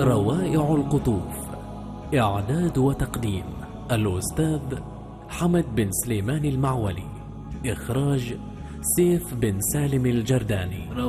روائع القطوف. إعداد وتقديم الأستاذ حمد بن سليمان المعولي. إخراج سيف بن سالم الجرداني.